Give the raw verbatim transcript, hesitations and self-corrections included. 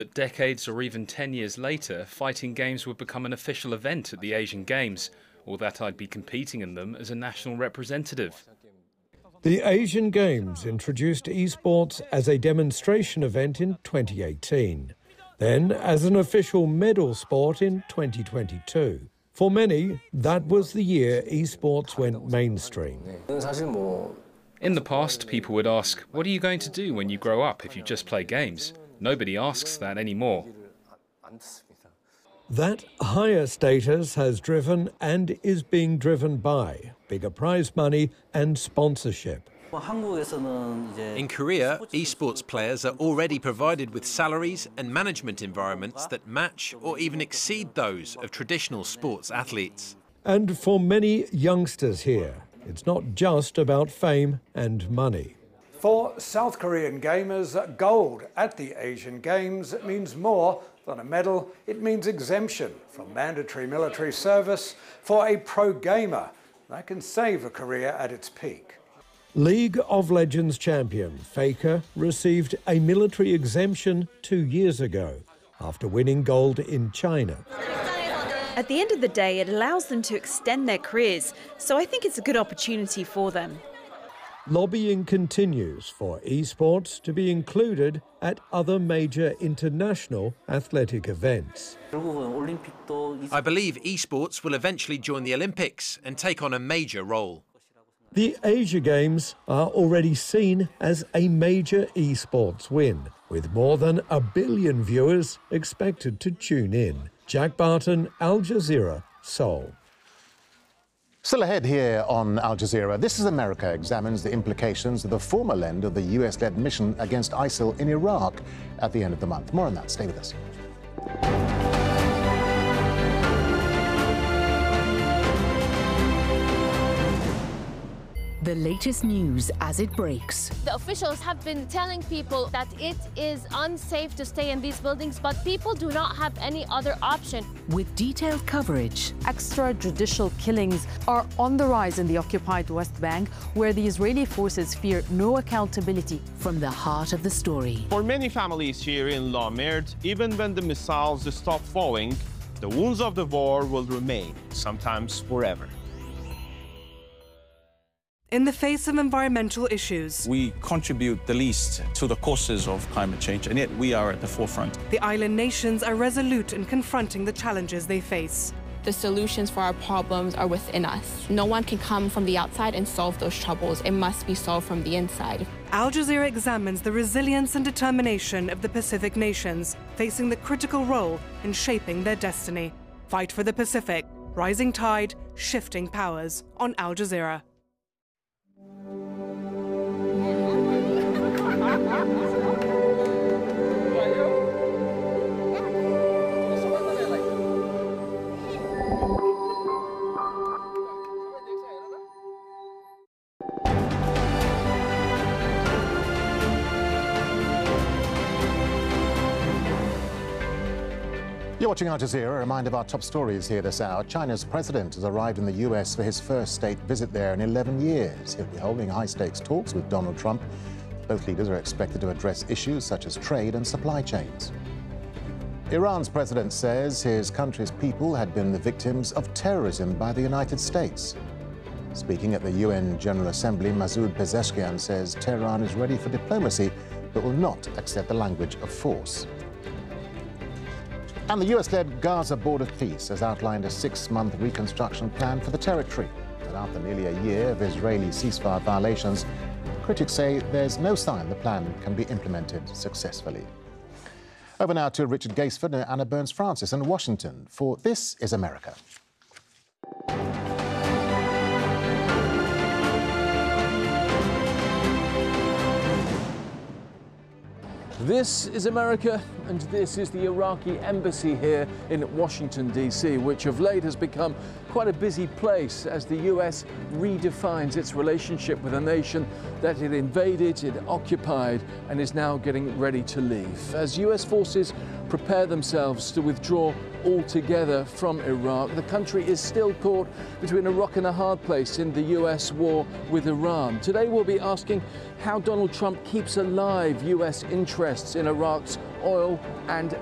But decades or even ten years later, fighting games would become an official event at the Asian Games, or that I'd be competing in them as a national representative. The Asian Games introduced esports as a demonstration event in twenty eighteen, then as an official medal sport in twenty twenty-two. For many, that was the year esports went mainstream. In the past, people would ask, what are you going to do when you grow up if you just play games? Nobody asks that anymore. That higher status has driven and is being driven by bigger prize money and sponsorship. In Korea, esports players are already provided with salaries and management environments that match or even exceed those of traditional sports athletes. And for many youngsters here, it's not just about fame and money. For South Korean gamers, gold at the Asian Games means more than a medal. It means exemption from mandatory military service for a pro gamer that can save a career at its peak. League of Legends champion Faker received a military exemption two years ago after winning gold in China. At the end of the day, it allows them to extend their careers, so I think it's a good opportunity for them. Lobbying continues for esports to be included at other major international athletic events. I believe esports will eventually join the Olympics and take on a major role. The Asia Games are already seen as a major esports win, with more than a billion viewers expected to tune in. Jack Barton, Al Jazeera, Seoul. Still ahead here on Al Jazeera, This Is America examines the implications of the formal end of the U S-led mission against ISIL in Iraq at the end of the month. More on that. Stay with us. The latest news as it breaks. The officials have been telling people that it is unsafe to stay in these buildings, but people do not have any other option. With detailed coverage. Extrajudicial killings are on the rise in the occupied West Bank, where the Israeli forces fear no accountability. From the heart of the story. For many families here in La Merde, even when the missiles stop falling, the wounds of the war will remain, sometimes forever. In the face of environmental issues, we contribute the least to the causes of climate change, and yet we are at the forefront. The island nations are resolute in confronting the challenges they face. The solutions for our problems are within us. No one can come from the outside and solve those troubles. It must be solved from the inside. Al Jazeera examines the resilience and determination of the Pacific nations, facing the critical role in shaping their destiny. Fight for the Pacific, rising tide, shifting powers, on Al Jazeera. You're watching Al Jazeera. A reminder of our top stories here this hour. China's president has arrived in the U S for his first state visit there in eleven years. He'll be holding high-stakes talks with Donald Trump. Both leaders are expected to address issues such as trade and supply chains. Iran's president says his country's people had been the victims of terrorism by the United States. Speaking at the U N General Assembly, Masoud Pezeshkian says Tehran is ready for diplomacy but will not accept the language of force. And the U S-led Gaza border peace has outlined a six-month reconstruction plan for the territory. And after nearly a year of Israeli ceasefire violations, critics say there's no sign the plan can be implemented successfully. Over now to Richard Gaisford and Anna Burns-Francis in Washington for This Is America. This is America, and this is the Iraqi embassy here in Washington, D C, which of late has become quite a busy place as the U S redefines its relationship with a nation that it invaded, it occupied, and is now getting ready to leave. As U S forces prepare themselves to withdraw altogether from Iraq, the country is still caught between a rock and a hard place in the U S war with Iran. Today we'll be asking how Donald Trump keeps alive U S interests interests in Iraq's oil and